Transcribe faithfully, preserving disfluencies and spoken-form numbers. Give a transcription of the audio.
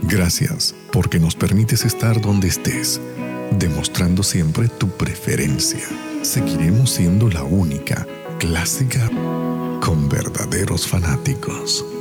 Gracias porque nos permites estar donde estés, demostrando siempre tu preferencia. Seguiremos siendo la única, clásica, con verdaderos fanáticos.